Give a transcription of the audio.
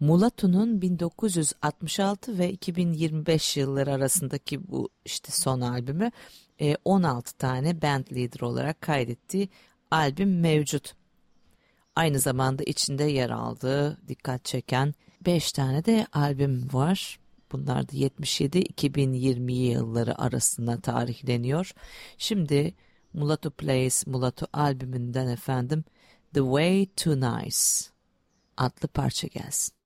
Mulato'nun 1966 ve 2025 yılları arasındaki bu işte son albümü 16 tane band leader olarak kaydettiği albüm mevcut. Aynı zamanda içinde yer aldığı dikkat çeken 5 tane de albüm var. Bunlar da 77-2020 yılları arasında tarihleniyor. Şimdi Mulatto Plays Mulatto albümünden efendim The Way Too Nice adlı parça gelsin.